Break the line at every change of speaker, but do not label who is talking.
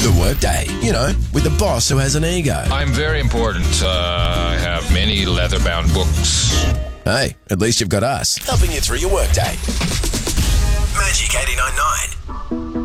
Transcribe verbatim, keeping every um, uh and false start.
The Workday, you know, with the boss who has an ego.
I'm very important. Uh, I have many leather-bound books.
Hey, at least you've got us helping you through your workday. Magic eighty-nine point nine.